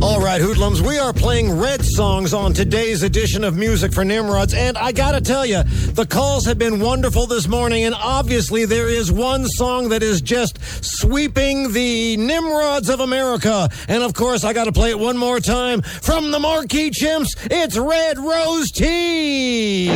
All right, hoodlums, we are playing Red songs on today's edition of Music for Nimrods, and I gotta tell you, the calls have been wonderful this morning, and obviously there is one song that is just sweeping the Nimrods of America, and of course I gotta play it one more time. From the Marquee Chimps, it's Red Rose Tea!